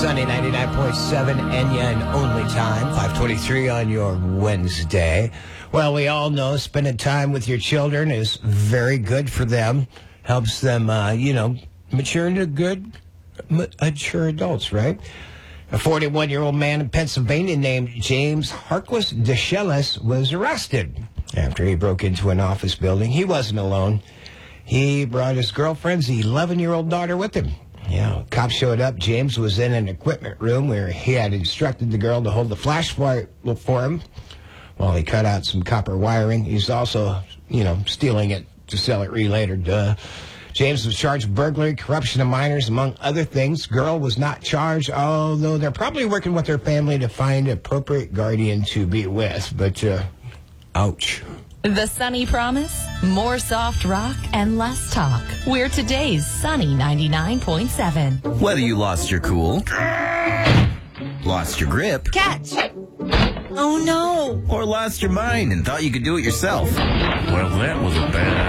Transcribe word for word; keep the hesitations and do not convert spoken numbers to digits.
Sunny ninety-nine point seven, Enya and Only Time, five twenty-three on your Wednesday. Well, we all know spending time with your children is very good for them. Helps them, uh, you know, mature into good, mature adults, right? A forty-one-year-old man in Pennsylvania named James Harkless DeShellis was arrested after he broke into an office building. He wasn't alone. He brought his girlfriend's eleven-year-old daughter with him. Yeah, cops showed up. James was in an equipment room where he had instructed the girl to hold the flashlight for him while he cut out some copper wiring. He's also, you know, stealing it to sell it later. Duh. James was charged with burglary, corruption of minors, among other things. Girl was not charged, although they're probably working with their family to find an appropriate guardian to be with. But, uh, ouch. The Sunny Promise, more soft rock and less talk. We're today's Sunny ninety-nine point seven. Whether you lost your cool, lost your grip, Catch! oh no, or lost your mind and thought you could do it yourself. Well, that was a bad